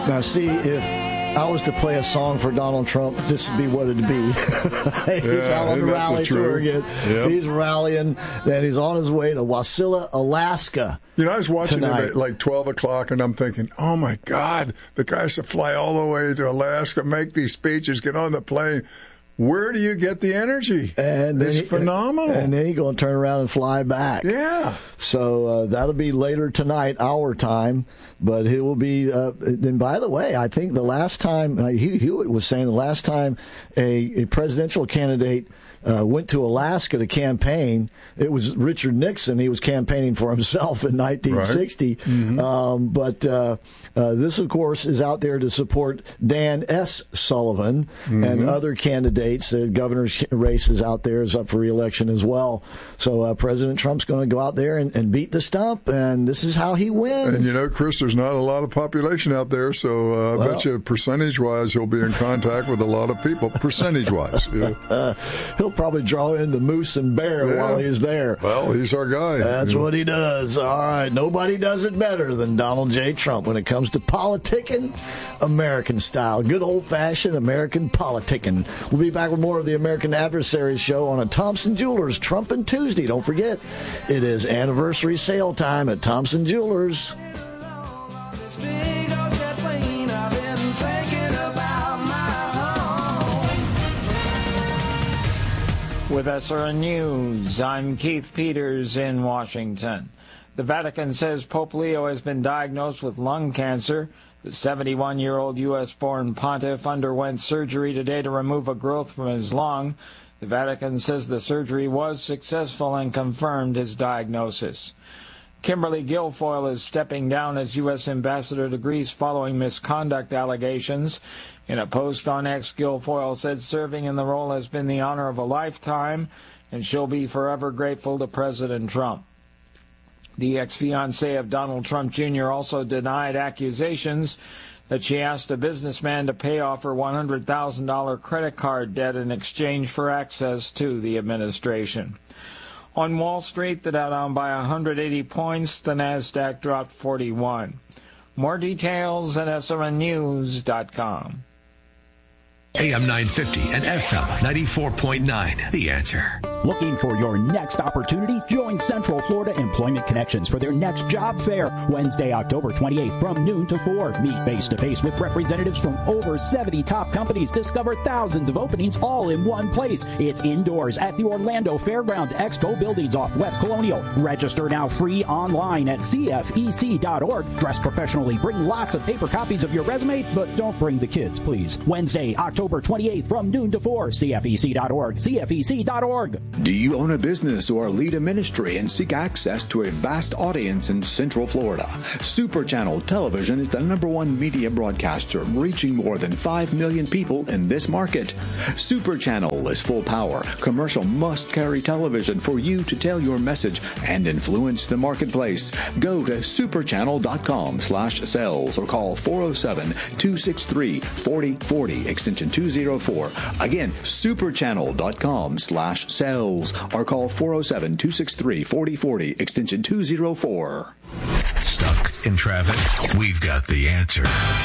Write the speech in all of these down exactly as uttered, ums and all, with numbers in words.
Now, see, if I was to play a song for Donald Trump, this would be what it'd be. He's yeah, out on the rally tour again. Yep. He's rallying, and he's on his way to Wasilla, Alaska. You know, I was watching tonight. him at like twelve o'clock, and I'm thinking, oh, my God, the guy has to fly all the way to Alaska, make these speeches, get on the plane. Where do you get the energy? And it's he, phenomenal. And then he's going to turn around and fly back. Yeah. So uh, that'll be later tonight, our time. But he will be. Uh, and by the way, I think the last time uh, Hugh Hewitt was saying the last time a, a presidential candidate uh, went to Alaska to campaign, it was Richard Nixon. He was campaigning for himself in nineteen sixty. Right. Mm-hmm. Um, but uh, uh, this, of course, is out there to support Dan S. Sullivan mm-hmm. and other candidates. The governor's race is out there, is up for re-election as well. So uh, President Trump's going to go out there and, and beat the stump, and this is how he wins. And, you know, Chris, there's not a lot of population out there, so uh, I well, bet you percentage-wise he'll be in contact with a lot of people, percentage-wise. Yeah. Uh, he'll probably draw in the moose and bear yeah. while he's there. Well, he's our guy. That's you know. what he does. All right. Nobody does it better than Donald J. Trump when it comes to politicking American style. Good old-fashioned American politicking. We'll be back with more of the American Adversaries show on a Thompson Jewelers Trump and Tuesday. Don't forget, it is anniversary sale time at Thompson Jewelers. With S R N News, I'm Keith Peters in Washington. The Vatican says Pope Leo has been diagnosed with lung cancer. The seventy-one-year-old U S-born pontiff underwent surgery today to remove a growth from his lung. The Vatican says the surgery was successful and confirmed his diagnosis. Kimberly Guilfoyle is stepping down as U S ambassador to Greece following misconduct allegations. In a post on X, Guilfoyle said serving in the role has been the honor of a lifetime, and she'll be forever grateful to President Trump. The ex-fiancée of Donald Trump Junior also denied accusations that she asked a businessman to pay off her one hundred thousand dollars credit card debt in exchange for access to the administration. On Wall Street, the Dow down by one hundred eighty points, the NASDAQ dropped forty-one. More details at S R N news dot com. A M nine fifty and F M ninety-four point nine. The Answer. Looking for your next opportunity? Join Central Florida Employment Connections for their next job fair, Wednesday, October twenty-eighth from noon to four. Meet face-to-face with representatives from over seventy top companies. Discover thousands of openings all in one place. It's indoors at the Orlando Fairgrounds Expo Buildings off West Colonial. Register now free online at C F E C dot org. Dress professionally. Bring lots of paper copies of your resume, but don't bring the kids, please. Wednesday, October twenty-eighth from noon to four. C F E C dot org. C F E C dot org. Do you own a business or lead a ministry and seek access to a vast audience in Central Florida? Super Channel Television is the number one media broadcaster, reaching more than five million people in this market. Super Channel is full power, commercial must-carry television for you to tell your message and influence the marketplace. Go to superchannel.com slash sales or call four oh seven, two six three, four oh four oh, extension two oh four. Again, superchannel.com slash sales or call four oh seven, two six three, four oh four oh, extension two oh four. Stuck in traffic? We've got the answer.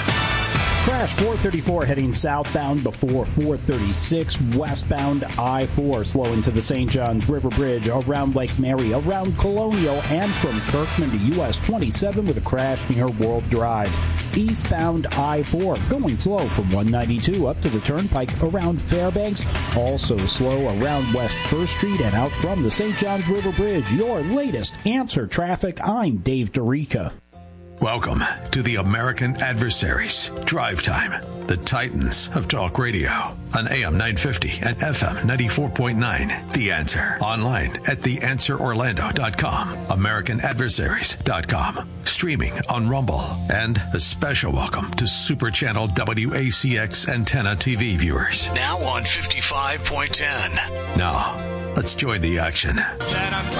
Crash four thirty-four heading southbound before four thirty-six, westbound I four slowing to the Saint Johns River Bridge, around Lake Mary, around Colonial, and from Kirkman to U S twenty-seven with a crash near World Drive. Eastbound I four going slow from one ninety-two up to the Turnpike around Fairbanks, also slow around West First Street and out from the Saint Johns River Bridge. Your latest Answer Traffic. I'm Dave DeRica. Welcome to the American Adversaries. Drive Time, the Titans of Talk Radio on A M nine fifty and F M ninety-four point nine. The Answer. Online at the answer orlando dot com, american adversaries dot com. Streaming on Rumble. And a special welcome to Super Channel W A C X Antenna T V viewers. Now on fifty-five point ten. Now, let's join the action.